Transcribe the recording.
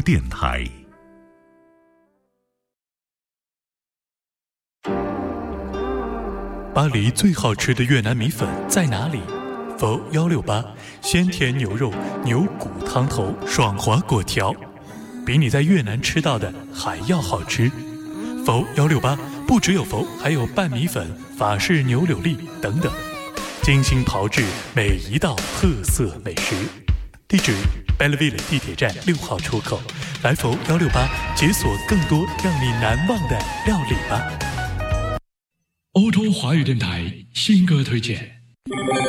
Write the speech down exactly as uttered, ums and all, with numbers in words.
播电台。 巴黎最好吃的越南米粉在哪里？佛幺六八，鲜甜牛肉、牛骨汤头、爽滑果条，比你在越南吃到的还要好吃。佛幺六八不只有佛，还有拌米粉、法式牛柳粒等等，精心炮制每一道特色美食。地址 Belleville 地铁站六号出口，来佛幺六八解锁更多让你难忘的料理吧。 欧洲华语电台新歌推荐。